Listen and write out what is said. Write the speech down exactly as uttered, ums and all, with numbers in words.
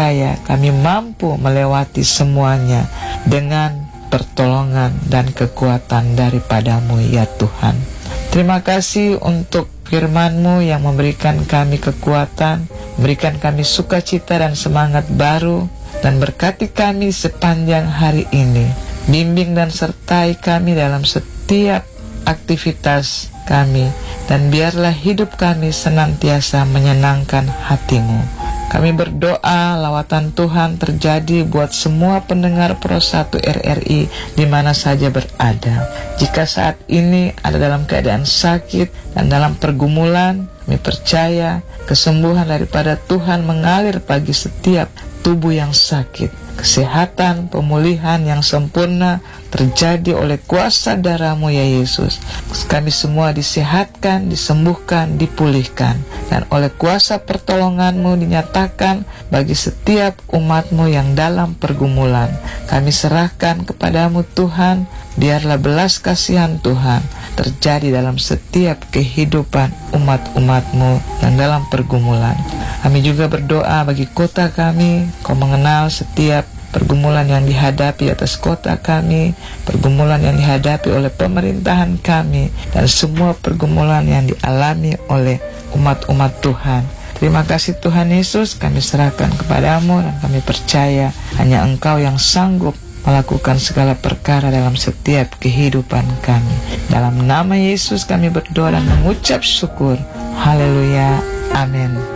percaya kami mampu melewati semuanya dengan pertolongan dan kekuatan daripada-Mu ya Tuhan. Terima kasih untuk firman-Mu yang memberikan kami kekuatan, memberikan kami sukacita dan semangat baru, dan berkati kami sepanjang hari ini. Bimbing dan sertai kami dalam setiap aktivitas kami, dan biarlah hidup kami senantiasa menyenangkan hati-Mu. Kami berdoa lawatan Tuhan terjadi buat semua pendengar Pro satu R R I di mana saja berada. Jika saat ini ada dalam keadaan sakit dan dalam pergumulan, kami percaya kesembuhan daripada Tuhan mengalir bagi setiap tubuh yang sakit. Kesehatan, pemulihan yang sempurna terjadi oleh kuasa darah-Mu ya Yesus. Kami semua disehatkan, disembuhkan, dipulihkan, dan oleh kuasa pertolongan-Mu dinyatakan bagi setiap umat-Mu yang dalam pergumulan. Kami serahkan kepada-Mu Tuhan, biarlah belas kasihan Tuhan terjadi dalam setiap kehidupan umat-umat-Mu yang dalam pergumulan. Kami juga berdoa bagi kota kami. Kau mengenal setiap pergumulan yang dihadapi atas kota kami, pergumulan yang dihadapi oleh pemerintahan kami, dan semua pergumulan yang dialami oleh umat-umat Tuhan. Terima kasih Tuhan Yesus, kami serahkan kepada-Mu dan kami percaya hanya Engkau yang sanggup melakukan segala perkara dalam setiap kehidupan kami. Dalam nama Yesus kami berdoa dan mengucap syukur. Haleluya. Amin.